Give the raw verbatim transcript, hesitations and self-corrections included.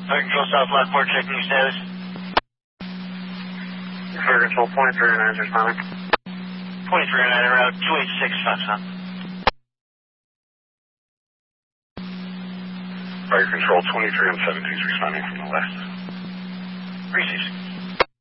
Fire Control South Lockport, checking your status. Fire Control twenty-three oh nine is responding. twenty-three oh nine, route two eight six, Foxtrot. Fire Control twenty-three oh seven is responding from the west. Received.